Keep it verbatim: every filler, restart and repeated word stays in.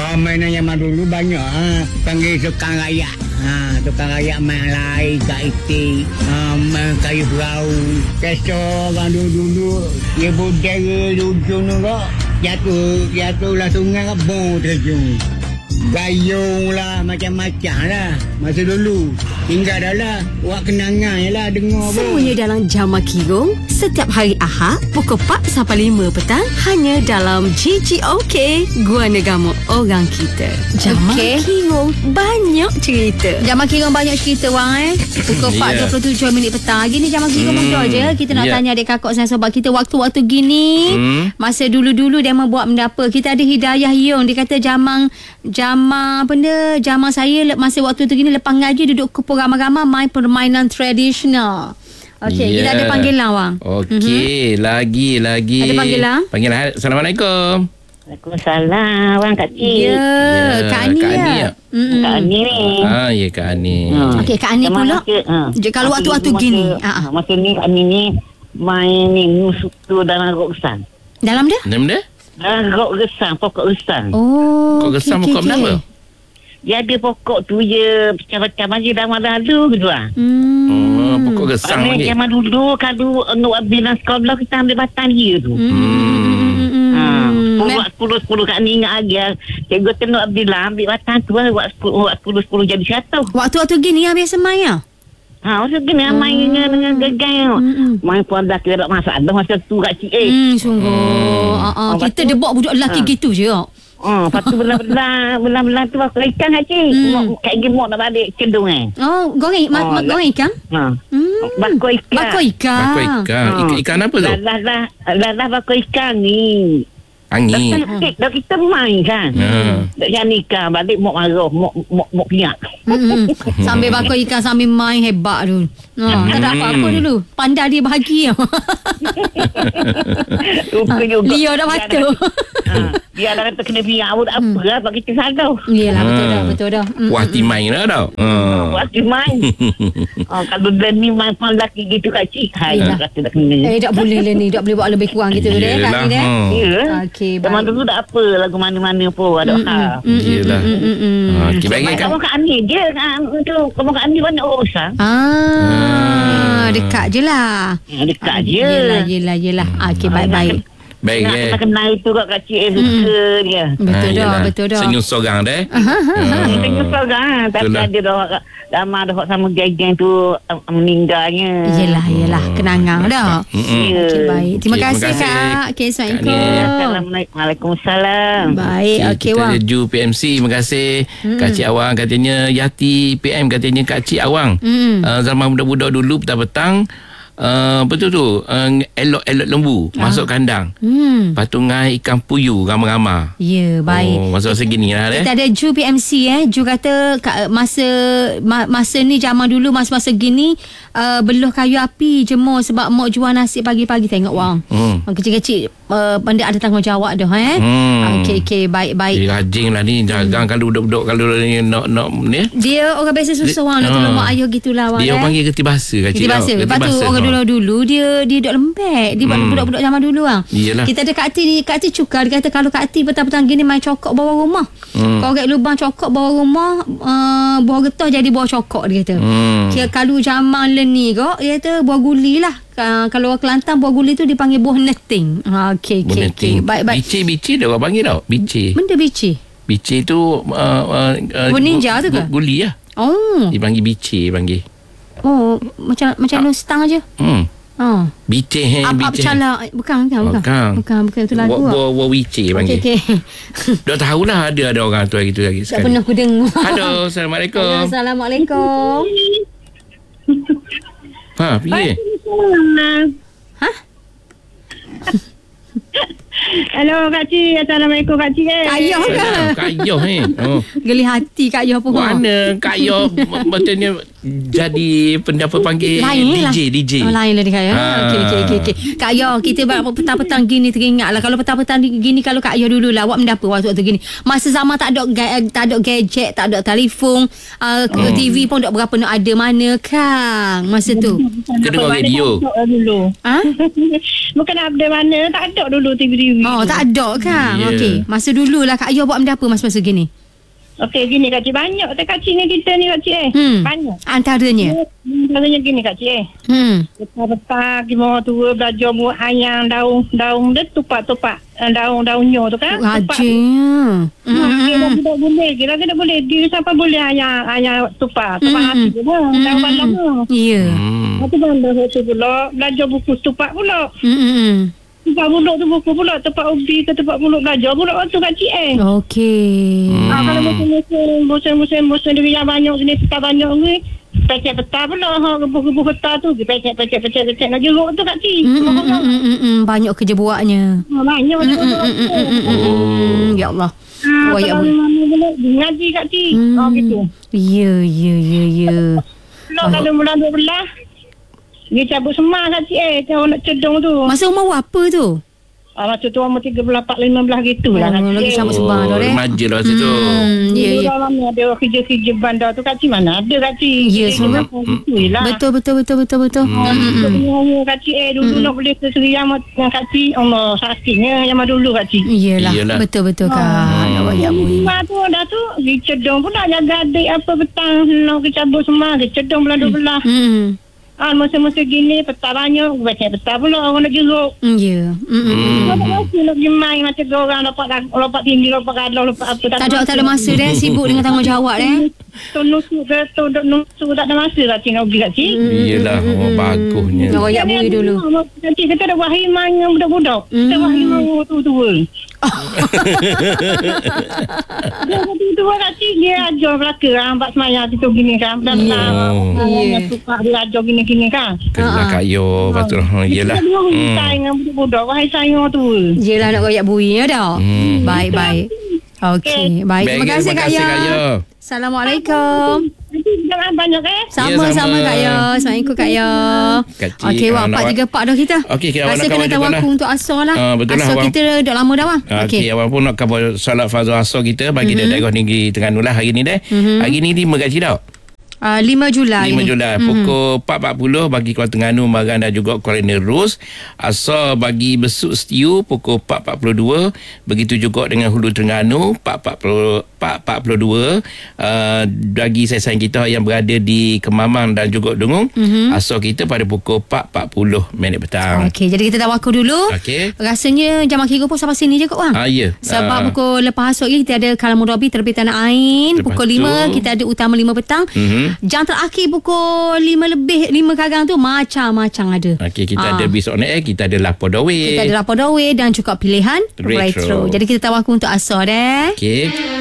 mainan zaman dulu banyak ha. Panggil tukang rayak. Ha, tukang rayak main lain, kat itik, ha, main kayu perahu. Kesor orang dulu-dulu, dia budaya ujung tu kok. Jatuh, jatuhlah sungai ke bong terjun. Gayung lah, macam-macam lah. Masa dulu, tinggal dah lah. Buat kenangan je lah, dengar pun. Semuanya dalam Jamak Kirong. Setiap hari Ahad, pukul empat sampai lima petang. Hanya dalam G G O K, Gua Negama Orang Kita. Jamak okay. Kirong, banyak cerita. Jamak Kirong banyak cerita, Wang eh. Pukul empat dua puluh tujuh minit petang. Gini Jamak Kirong hmm. mudah je. Kita nak yeah. tanya adik kakak saya sebab kita waktu-waktu gini. Hmm. Masa dulu-dulu dia membuat mendapa. Kita ada Hidayah Yung. Dia kata jamang... Jama benda jama saya masa waktu tu gini lepas ngaji duduk kumpul ramai-ramai main permainan tradisional. Okey, yeah. kita ada panggilan Wang. Okey, mm-hmm. lagi lagi. Ada panggilan? Panggilan. Assalamualaikum. Waalaikumsalam, Wang Kak Cik. Ya, yeah. Kak Ani Kak Ani ya. Mm-hmm. Kak Ani ni. Ah, ya Kak Ani. Hmm. Okey, Kak Ani pula. Masa, ha. Kalau waktu-waktu masa, gini, masa, ha. masa ni Kak Ani ni main ni musuh tu dalam rok gesang. Dalam dia? Dalam dia? Dalam rok gesang, pokok gesang. Oh. Pokok gesang, okay, pokok okay. apa? Dia ada pokok tu je macam-macam aja dah lalu gitu ah. Hmm. Oh, pokok gesang lagi. Zaman dulu kalau nak bila sekolah kita ambil batang dia tu. Hmm. Ha, buat sepuluh sepuluh Kak ni ingat lagi. Cikgu tu nak ambil ambil batang tu buat sepuluh sepuluh jadi satu. Waktu-waktu gini yang biasa main ya? Ha, masa gini hmm. main dengan dengan gegang. Hmm. Main pun dah kira masalah masa tu Kak Cik. Eh. Hmm, sungguh. Hmm. Uh, uh, kita debok budak lelaki ha. gitu je. Oh, lepas tu belah-belah belah-belah tu pakai ikan Kak Cik. Hmm. Kayak gemuk nak balik cendung eh. Oh, goreng mak oh, goreng ikan? Ha. Hmm. Bakar ikan. Bakar ikan. Bakar ikan. Ha. Ikan, ikan apa tu? Lah lah lah lah bakar ikan ni. Angin. Dah, dah kita main kan. Hmm. Dah jadi ikan balik mok marah, mok mok mok piak. Hmm. Sambil bakar ikan sambil main hebat tu. Ha, tak ada apa-apa dulu. Pandai dia bahagia. Rupa juga. Dia dah batuk. Dia dah kata kena piak pun apa lah bagi kita sadar. Iyalah betul dah, betul dah. Puas hati main lah tau. Puas hati main. Kalau dia ni main pun lelaki gitu Kak Cik. Hai, kata tak kena. Eh, tak boleh lah ni. Tak boleh buat lebih kurang gitu deh. Kak ni deh. Ya. Okey, baik. Zaman dulu tak apa lagu mana-mana pun ada hal. Iyalah. Okey, baik Kak. Kamu Kak Ani dia kan tu. Kamu Kak Ani banyak urusan. Ah, dekat je lah. Dekat je. Yelah, yelah, yelah. Okey, baik-baik. Baik nak, eh. Nak kenal itu kat Kak Cik eh, suka hmm. dia. Betul ha, dah, betul dah. Senyum sorang dah. Senyum sorang. Tapi ada dah lama dah sama geng-geng tu meninggalnya. Yelah, yelah. Kenangan dah. Okey, baik. Terima okay, kasih Kak. Okey, Assalamualaikum. Assalamualaikum. Waalaikumsalam. Baik, okey okay, Wang. Kita Ju P M C. Terima kasih. Mm. Kak Cik Awang katanya Yati P M katanya Kak Cik Awang. Mm. Uh, zaman budak-budak dulu petang-petang Uh, betul tu uh, elok-elok lembu ah. masuk kandang hmm. lepas tu ngai ikan puyuh ramai-ramai. Ya, baik. Oh, masa-masa gini lah kita ada Ju P M C eh. Ju kata masa masa ni zaman dulu masa-masa gini uh, beluh kayu api jemur sebab mak jual nasi pagi-pagi. Tengok Wang hmm. kecil-kecil uh, benda ada tanggungjawab dah eh. hmm. Okey okey baik-baik. Dia rajin lah ni jaga hmm. kalau budak-budak kalau ni nak nak ni dia orang biasa susah Wang nak tolong mak ayah gitulah Wang. Dia eh. panggil kerti bahasa kecil. Kerti bahasa. Lepas tu orang dulu-dulu dia dia duduk lembek. Dia hmm. budak-budak zaman dulu Wang. Iyalah. Kita ada Kak Ati ni, Kak Ati cukar dia kata kalau Kak Ati petang-petang gini main cokok bawah rumah. Hmm. Korek lubang cokok bawah rumah, uh, buah getah jadi buah cokok dia kata. Hmm. Kira kalau zaman leni kok dia kata buah guli lah. Uh, kalau orang Kelantan buah guli tu dipanggil buah neting. Ha okey okey okey. Baik-baik. Bici-bici dia orang panggil tau. Bici. Benda bici. Bici tu uh, uh, buah ninja tu ke? Guli lah. Oh. Dipanggil bici panggil. Oh, macam macam ah. stang aja. Hmm. Oh. Bici he bici. Apa cala bukan bukan bukan. Bukan bukan, bukan itu lagu. Buah buah bici panggil. Okey okey. Dah tahulah ada ada orang tu gitu lagi sekali. Tak pernah aku dengar. Halo, Assalamualaikum. Halo, Assalamualaikum. Ha, piye? Ha? Hello Kak Cik. Assalamualaikum Kak Cik. Kayuh ke? Kayuh eh. Oh. Geli hati Kayuh apa? Mana Kayuh betulnya jadi pendapat panggil lain D J lah. D J. Oh, lain lah dia Kayuh. Ha. Okey okey okey okey. Kayuh kita petang-petang gini teringatlah kalau petang-petang gini kalau Kayuh dululah awak mendapa waktu-waktu gini. Masa zaman tak ada tak ada gadget, tak ada telefon, uh, hmm. T V pun tak berapa nak ada mana Kang masa tu. Kita dengar radio. Dulu. Ha? Bukan ada mana, tak ada dulu T V sendiri. Oh, tak ada kan? Ya. Okey. Masa dululah Kak Ayah buat benda apa masa-masa gini? Okey, gini Kak Cik. Banyak tak Kak Cik ni kita ni Kak Cik eh. Hmm. Banyak. Antaranya. Antaranya gini Kak Cik eh. Hmm. Petang-petang kita orang tua belajar buat ayam daun. Daun dia tupak-tupak. Daun-daunnya tu kan. Tupak. Rajin. Hmm. Kira kita boleh. Kira kita boleh. Dia sampai boleh ayam ayam tupak. Tupak Hmm. hati tu lah. Daun balang tu. Ya. Hmm. Lepas tu benda tu pula. Belajar buku tupak pula. Hmm. hmm. Tempat buluk tu buku pula. Tempat ubi ke tempat buluk belajar pula tu Kak Cik eh. Okey. Hmm. Ah, kalau musim-musim, musim-musim, musim dia yang banyak sini, peta banyak ni, pecek peta pula, ha, rebuh-rebuh peta tu, pecek, pecek, pecek, pecek, nak jeruk tu Kak Cik. Hmm, hmm, hmm, hmm, hmm, hmm. Banyak kerja buatnya. Ha, banyak dia Hmm, hmm, hmm, hmm, hmm, hmm. Ya Allah. Ha, Oh, ya kalau boleh. mana boleh, ngaji Kak Cik. Ha, gitu. Ya, ya, ya, ya. Kalau kalau bulan dua belas, dia cabut semar Kak Cik eh, kalau nak cedong tu. Masa umur apa tu? Ah, macam tu umur tiga belas, empat belas, lima belas gitu lah Kak Oh, lagi Cik. sama sebang tu, Oh, eh. remaja lah situ. Hmm, ya, ya. Dia mana ada kerja-kerja bandar tu Kak Cik, mana ada Kak Cik. Ya, Kerja semua. tu gitu lah. Betul, betul, betul, betul, betul. Hmm. Hmm, hmm. Sebenarnya Kak Cik eh dulu nak boleh ke Serian dengan Kak Cik. Allah sakitnya yang dulu Kak Cik. Iyalah, Iyalah. betul, betul Kak. Nak royak bui. Mak tu dah tu pergi cedong pula jaga adik apa petang nak ke cabut semua ke cedong bulan dua belas. Hmm. Ah masa-masa gini petang banyak baca petang pula orang nak jeruk. Hmm, ya. Hmm. hmm. Tak ada masa nak pergi main macam tu orang lompat lompat tinggi lompat galau lompat apa Tak ada, tak ada masa dah. Sibuk dengan tanggungjawab dah. Tu nusuk ke tu duk nusuk tak ada masa Kak Cik nak pergi Kak Cik. Yelah, oh, bagusnya. Nak royak bui dulu. Kak Cik kata ada wahimah yang budak-budak. Kita wahimah tu-tua. Dia tu-tua Kak Cik dia ajar belaka hambat semaya situ gini kan. Dan Oh. yang suka dia ajar gini-gini kan. Kelah Kak Yo. Lepas tu, oh, yelah. Kita dua Hmm. saya dengan budak-budak. Wahai saya tu. Yelah nak royak bui ya dah. Hmm. Baik, baik. Okey, baik. Terima Baik, kasih Kak terima kasih, Kak Ya. Yo. Assalamualaikum. Nanti jangan banyak eh. Sama-sama sama. Kak Ya. Assalamualaikum Kak Ya. Kak Cik, Okey, wak ah, empat nak- tiga empat dah kita. Okey, kita awak Rasa nak kena kawan tahu juga aku lah. untuk asar lah. Ah, betul lah, Asar awang. kita dah lama dah bang. Okey, Okey. awak pun nak cover solat fardu asar kita bagi mm-hmm. daerah negeri Terengganu lah hari ni deh. Mm-hmm. Hari ni lima Kak Cik tau. Uh, lima Julai lima ni. Julai pukul empat empat puluh bagi Kuala Terengganu, Maran dan juga Kuala Nerus. Asal bagi Besut Setiu pukul empat empat puluh dua. Begitu juga dengan Hulu Terengganu empat empat puluh dua. Uh, bagi saya-sayang kita yang berada di Kemamang dan juga Dengung, mm-hmm. asal kita pada pukul empat empat puluh minit petang. Okey, jadi kita dah waktu dulu. Okey. Rasanya jam kira pun sampai sini je kot bang. Ah, ya. Sebab Ah. pukul lepas asuk ni kita ada Kalam Murabi terbit tanah Ain. Lepas Pukul tu- lima kita ada Utama lima petang. Mhm. Jam terakhir pukul lima lebih lima karang tu macam-macam ada. Okey, kita Ah. ada Bis On Air, kita ada Lapo Dawe. Kita ada Lapor Dawe dan juga pilihan Retro. retro. Jadi kita tawarkan untuk asar deh. Okey.